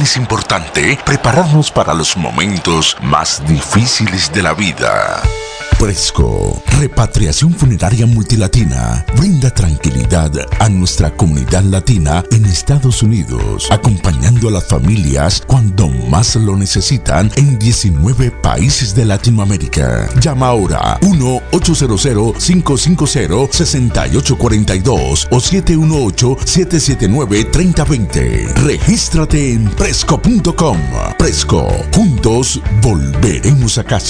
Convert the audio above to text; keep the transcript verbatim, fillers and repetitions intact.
es importante prepararnos para los momentos más difíciles de la vida. Presco, Repatriación Funeraria Multilatina, brinda tranquilidad a nuestra comunidad latina en Estados Unidos, acompañando a las familias cuando más lo necesitan en diecinueve países de Latinoamérica. Llama ahora uno ocho cero cero, cinco cinco cero, seis ocho cuatro dos o siete uno ocho, siete siete nueve, tres cero dos cero. Regístrate en presco punto com. Presco, juntos volveremos a casa.